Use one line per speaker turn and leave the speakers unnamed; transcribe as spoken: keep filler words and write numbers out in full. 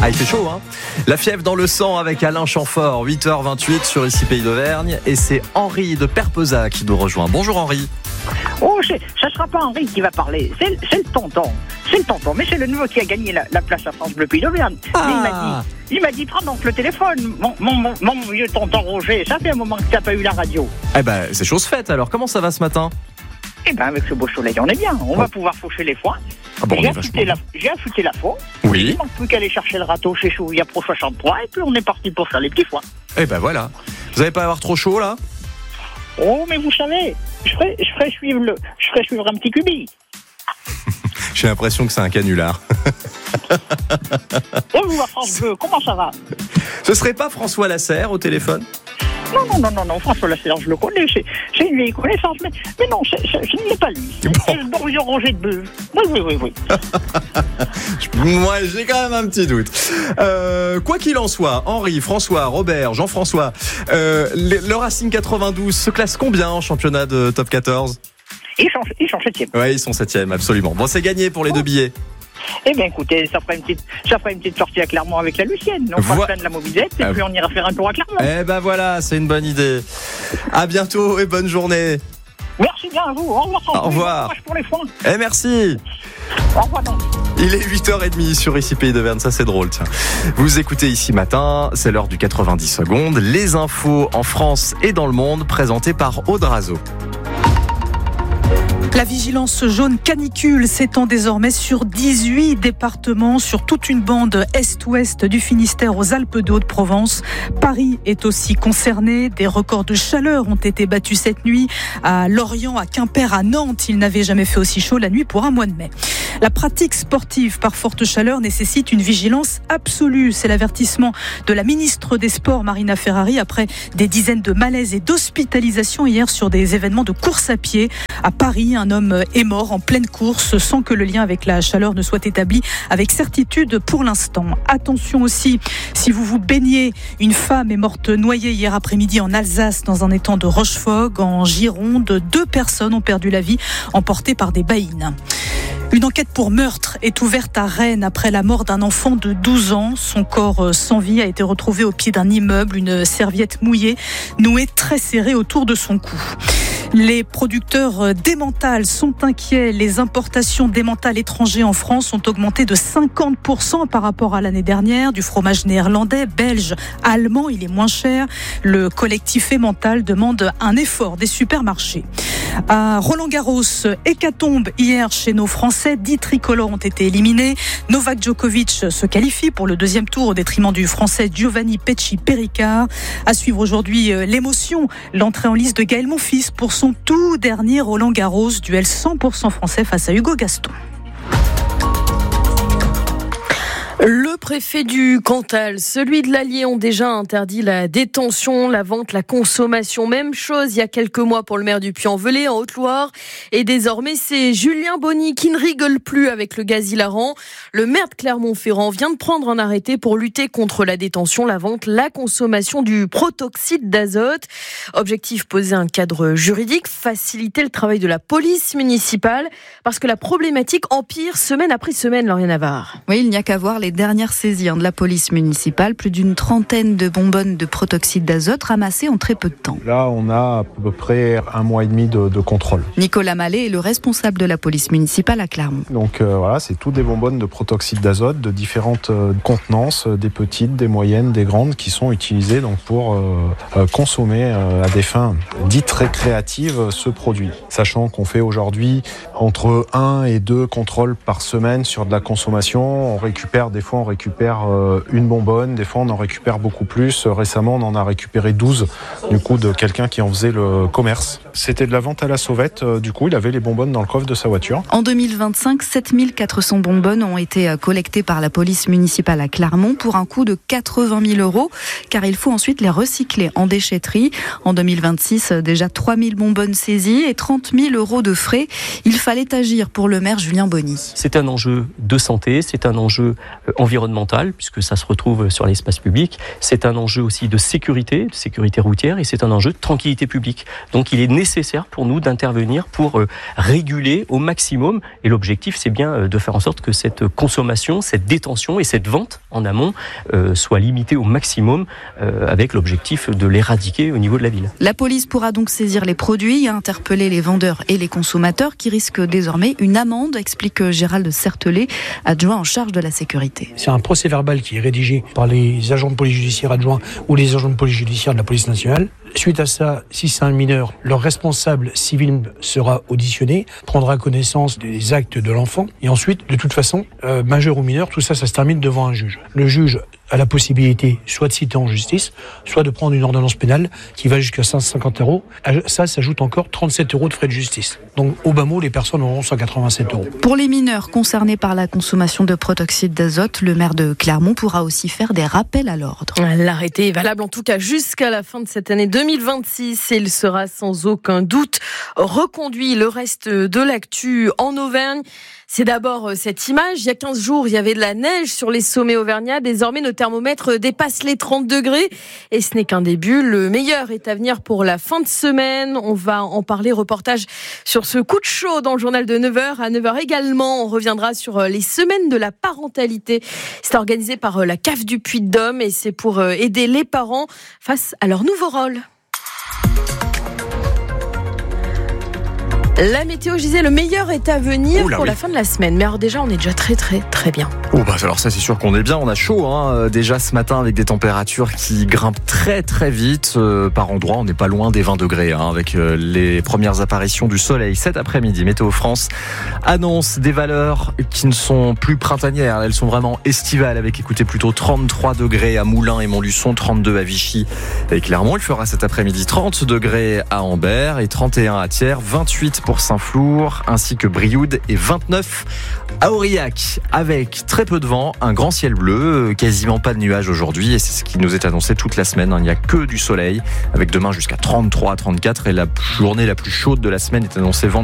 Ah, il fait chaud, hein. La fièvre dans le sang avec Alain Chamfort, huit heures vingt-huit sur Ici Pays d'Auvergne. Et c'est Henri de Perpezat qui nous rejoint. Bonjour Henri.
Oh, c'est, ça sera pas Henri qui va parler, c'est, c'est le tonton. C'est le tonton, mais c'est le nouveau qui a gagné la, la place à France Bleu Pays d'Auvergne.
Ah.
Il m'a dit, il m'a dit, prends donc le téléphone, mon, mon, mon, mon vieux tonton Roger, ça fait un moment que t'as pas eu la radio.
Eh ben, c'est chose faite alors. Comment ça va ce matin?
Eh ben, avec ce beau soleil, on est bien. On
oh.
va pouvoir faucher les foins.
Ah bon,
j'ai, affûté la, j'ai affûté la faux.
Oui.
Il manque plus qu'à aller chercher le râteau chez Chouvia Pro soixante-trois, et puis on est parti pour faire les petits foins.
Eh ben voilà. Vous n'allez pas avoir trop chaud là?
Oh, mais vous savez, je ferai, je ferai suivre le, je ferai suivre un petit cubi.
J'ai l'impression que c'est un canular.
Et vous, à France Bleu, comment ça va?
Ce serait pas François Lasserre au téléphone?
Non, non, non, non, non, François Lasserre, je le connais, c'est, c'est une vieille connaissance, mais, mais non, c'est, c'est, ce n'est pas lui. C'est,
bon.
c'est le bon vieux Roger de Beuve. Oui, oui, oui, oui.
Moi, j'ai quand même un petit doute. Euh, quoi qu'il en soit, Henri, François, Robert, Jean-François, euh, le, le Racing quatre-vingt-douze se classe combien en championnat de top quatorze?
Ils sont, ils sont septième.
Oui, ils sont septième, absolument. Bon, c'est gagné pour les oh. deux billets.
Eh bien, écoutez, ça fera une petite, ça fera une petite sortie à Clermont avec la Lucienne. On fera Vo- plein de la mobilette et ah. puis on ira faire un tour à Clermont.
Eh ben voilà, c'est une bonne idée. À bientôt et bonne journée.
Merci bien à vous. Au revoir.
Au revoir.
Pour les foins.
Eh merci.
Au revoir donc.
Il est huit heures trente sur Ici Pays d'Auvergne, ça c'est drôle tiens. Vous écoutez Ici Matin, c'est l'heure du quatre-vingt-dix secondes. Les infos en France et dans le monde présentées par Aude Razo.
La vigilance jaune canicule s'étend désormais sur dix-huit départements, sur toute une bande est-ouest du Finistère aux Alpes de Haute-Provence. Paris est aussi concerné. Des records de chaleur ont été battus cette nuit à Lorient, à Quimper, à Nantes. Il n'avait jamais fait aussi chaud la nuit pour un mois de mai. La pratique sportive par forte chaleur nécessite une vigilance absolue. C'est l'avertissement de la ministre des Sports, Marina Ferrari, après des dizaines de malaises et d'hospitalisations hier sur des événements de course à pied. À Paris, un homme est mort en pleine course sans que le lien avec la chaleur ne soit établi avec certitude pour l'instant. Attention aussi, si vous vous baignez, une femme est morte noyée hier après-midi en Alsace dans un étang de Rochefog. En Gironde, deux personnes ont perdu la vie emportées par des baïnes. Une enquête pour meurtre est ouverte à Rennes après la mort d'un enfant de douze ans. Son corps sans vie a été retrouvé au pied d'un immeuble, une serviette mouillée nouée très serrée autour de son cou. Les producteurs d'emmental sont inquiets. Les importations d'emmental étrangers en France ont augmenté de cinquante pour cent par rapport à l'année dernière. Du fromage néerlandais, belge, allemand, il est moins cher. Le collectif emmental demande un effort des supermarchés. À Roland-Garros, hécatombe hier chez nos Français. Dix tricolores ont été éliminés. Novak Djokovic se qualifie pour le deuxième tour au détriment du Français Giovanni Pecci-Pericard. À suivre aujourd'hui l'émotion, l'entrée en lice de Gaël Monfils pour son tout dernier Roland-Garros, duel cent pour cent français face à Hugo Gaston.
Le préfet du Cantal, celui de l'Allier ont déjà interdit la détention, la vente, la consommation. Même chose il y a quelques mois pour le maire du Puy-en-Velay en Haute-Loire. Et désormais, c'est Julien Bonny qui ne rigole plus avec le gaz hilarant. Le maire de Clermont-Ferrand vient de prendre un arrêté pour lutter contre la détention, la vente, la consommation du protoxyde d'azote. Objectif, poser un cadre juridique, faciliter le travail de la police municipale, parce que la problématique empire semaine après semaine, Lauriane Navarre.
Oui, il n'y a qu'à voir les dernières saisies de la police municipale, plus d'une trentaine de bonbonnes de protoxyde d'azote ramassées en très peu de temps.
Là, on a à peu près un mois et demi de, de contrôle.
Nicolas Mallet est le responsable de la police municipale à Clermont.
Donc euh, voilà, c'est toutes des bonbonnes de protoxyde d'azote de différentes euh, contenances, euh, des petites, des moyennes, des grandes, qui sont utilisées donc pour euh, euh, consommer euh, à des fins dites récréatives euh, ce produit. Sachant qu'on fait aujourd'hui entre un et deux contrôles par semaine sur de la consommation, on récupère des Des fois, on récupère une bonbonne, des fois, on en récupère beaucoup plus. Récemment, on en a récupéré douze, du coup, de quelqu'un qui en faisait le commerce. C'était de la vente à la sauvette. Du coup, il avait les bonbonnes dans le coffre de sa voiture.
En deux mille vingt-cinq, sept mille quatre cents bonbonnes ont été collectées par la police municipale à Clermont pour un coût de quatre-vingt mille euros, car il faut ensuite les recycler en déchetterie. En deux mille vingt-six, déjà trois mille bonbonnes saisies et trente mille euros de frais. Il fallait agir pour le maire Julien Bonny.
C'est un enjeu de santé, c'est un enjeu environnemental, puisque ça se retrouve sur l'espace public. C'est un enjeu aussi de sécurité, de sécurité routière, et c'est un enjeu de tranquillité publique. Donc il est nécessaire nécessaire pour nous d'intervenir pour euh, réguler au maximum. Et l'objectif, c'est bien euh, de faire en sorte que cette consommation, cette détention et cette vente en amont euh, soient limitées au maximum euh, avec l'objectif de l'éradiquer au niveau de la ville.
La police pourra donc saisir les produits et interpeller les vendeurs et les consommateurs qui risquent désormais une amende, explique Gérald Certelet, adjoint en charge de la sécurité.
C'est un procès verbal qui est rédigé par les agents de police judiciaire adjoints ou les agents de police judiciaire de la police nationale. Suite à ça, si c'est un mineur, leur responsable civil sera auditionné, prendra connaissance des actes de l'enfant et ensuite, de toute façon, euh, majeur ou mineur, tout ça, ça se termine devant un juge. Le juge a la possibilité soit de citer en justice, soit de prendre une ordonnance pénale qui va jusqu'à cent cinquante euros. À ça s'ajoute encore trente-sept euros de frais de justice. Donc, au bas mot, les personnes auront cent quatre-vingt-sept euros.
Pour les mineurs concernés par la consommation de protoxyde d'azote, le maire de Clermont pourra aussi faire des rappels à l'ordre.
L'arrêté est valable en tout cas jusqu'à la fin de cette année deux mille vingt-six et il sera sans aucun doute reconduit. Le reste de l'actu en Auvergne, c'est d'abord cette image. Il y a quinze jours, il y avait de la neige sur les sommets auvergnats. Désormais, nos thermomètres dépassent les trente degrés. Et ce n'est qu'un début. Le meilleur est à venir pour la fin de semaine. On va en parler. Reportage sur ce coup de chaud dans le journal de neuf heures. À neuf heures également, on reviendra sur les semaines de la parentalité. C'est organisé par la C A F du Puy-de-Dôme et c'est pour aider les parents face à leur nouveau rôle. La météo, je disais, le meilleur est à venir
Oula,
pour
oui.
la fin de la semaine. Mais alors déjà, on est déjà très très très bien.
Oh bah alors ça c'est sûr qu'on est bien, on a chaud hein, déjà ce matin avec des températures qui grimpent très très vite euh, par endroits, on n'est pas loin des vingt degrés hein, avec euh, les premières apparitions du soleil cet après-midi. Météo France annonce des valeurs qui ne sont plus printanières, elles sont vraiment estivales avec écoutez plutôt trente-trois degrés à Moulins et Montluçon, trente-deux à Vichy et Clermont. Il fera cet après-midi trente degrés à Ambert et trente et un à Thiers, vingt-huit pour Saint-Flour ainsi que Brioude et vingt-neuf à Aurillac avec très peu de vent, un grand ciel bleu, quasiment pas de nuages aujourd'hui et c'est ce qui nous est annoncé toute la semaine. Il n'y a que du soleil avec demain jusqu'à trente-trois à trente-quatre et la journée la plus chaude de la semaine est annoncée vendredi.